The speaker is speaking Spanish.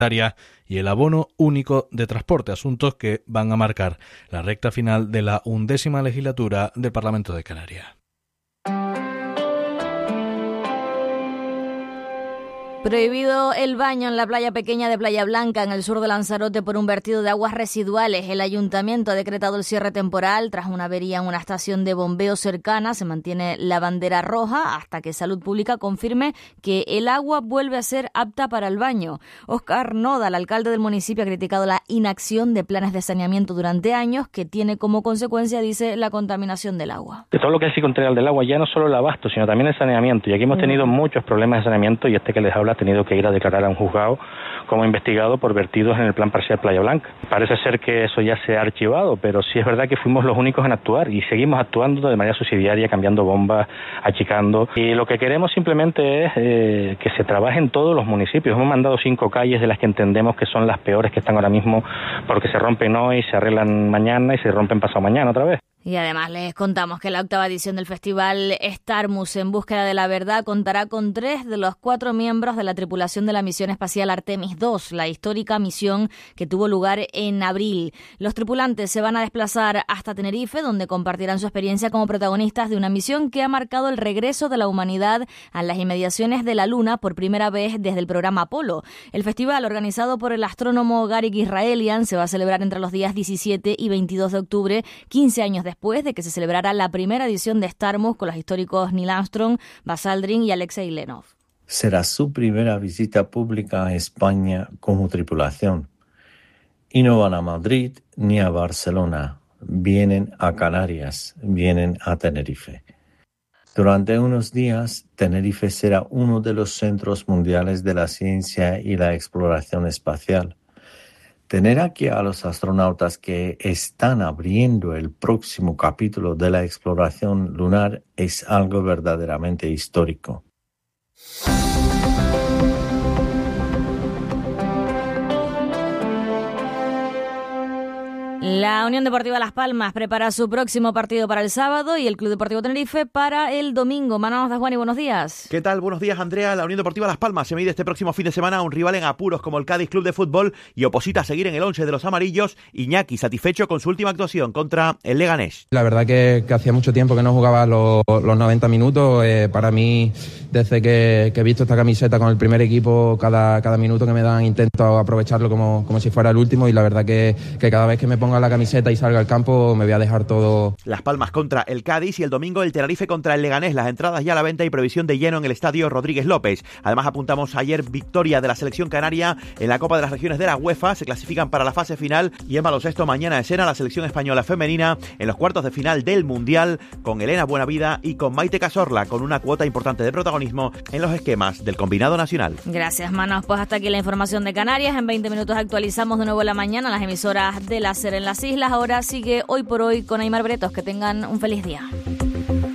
y el abono único de transporte, asuntos que van a marcar la recta final de la 11ª legislatura del Parlamento de Canarias. Prohibido el baño en la playa pequeña de Playa Blanca, en el sur de Lanzarote, por un vertido de aguas residuales. El ayuntamiento ha decretado el cierre temporal tras una avería en una estación de bombeo cercana. Se mantiene la bandera roja hasta que Salud Pública confirme que el agua vuelve a ser apta para el baño. Óscar Noda, el alcalde del municipio, ha criticado la inacción de planes de saneamiento durante años, que tiene como consecuencia, dice, la contaminación del agua. De todo lo que es integral del agua, ya no solo el abasto, sino también el saneamiento. Y aquí hemos tenido muchos problemas de saneamiento, y que les habla ha tenido que ir a declarar a un juzgado como investigado por vertidos en el plan parcial Playa Blanca. Parece ser que eso ya se ha archivado, pero sí es verdad que fuimos los únicos en actuar y seguimos actuando de manera subsidiaria, cambiando bombas, achicando. Y lo que queremos simplemente es que se trabaje en todos los municipios. Hemos mandado 5 calles de las que entendemos que son las peores que están ahora mismo, porque se rompen hoy, se arreglan mañana y se rompen pasado mañana otra vez. Y además les contamos que la 8ª edición del festival Starmus en búsqueda de la verdad contará con 3 de los 4 miembros de la tripulación de la misión espacial Artemis II, la histórica misión que tuvo lugar en abril. Los tripulantes se van a desplazar hasta Tenerife, donde compartirán su experiencia como protagonistas de una misión que ha marcado el regreso de la humanidad a las inmediaciones de la Luna por primera vez desde el programa Apolo. El festival, organizado por el astrónomo Gary Israelian, se va a celebrar entre los días 17 y 22 de octubre, 15 años después de que se celebrara la primera edición de Starmus con los históricos Neil Armstrong, Buzz Aldrin y Alexei Leonov. Será su primera visita pública a España como tripulación. Y no van a Madrid ni a Barcelona, vienen a Canarias, vienen a Tenerife. Durante unos días, Tenerife será uno de los centros mundiales de la ciencia y la exploración espacial. Tener aquí a los astronautas que están abriendo el próximo capítulo de la exploración lunar es algo verdaderamente histórico. La Unión Deportiva Las Palmas prepara su próximo partido para el sábado y el Club Deportivo Tenerife para el domingo. Manos de Juan y buenos días. ¿Qué tal? Buenos días, Andrea. La Unión Deportiva Las Palmas se mide este próximo fin de semana a un rival en apuros como el Cádiz Club de Fútbol y oposita a seguir en el 11 de los amarillos. Iñaki satisfecho con su última actuación contra el Leganés. La verdad que hacía mucho tiempo que no jugaba los 90 minutos. Para mí, desde que he visto esta camiseta con el primer equipo, cada minuto que me dan intento aprovecharlo como si fuera el último, y la verdad que cada vez que me ponga la camiseta y salga al campo me voy a dejar todo. Las Palmas contra el Cádiz y el domingo el Tenerife contra el Leganés. Las entradas ya a la venta y previsión de lleno en el estadio Rodríguez López. Además apuntamos ayer victoria de la selección canaria en la Copa de las Regiones de la UEFA. Se clasifican para la fase final y en baloncesto mañana escena la selección española femenina en los cuartos de final del Mundial con Elena Buenavida y con Maite Cazorla, con una cuota importante de protagonismo en los esquemas del combinado nacional. Gracias, Manos. Pues hasta aquí la información de Canarias. En 20 minutos actualizamos de nuevo la mañana las emisoras de la SER en las islas. Ahora sigue Hoy por Hoy con Aymar Bretos. Que tengan un feliz día.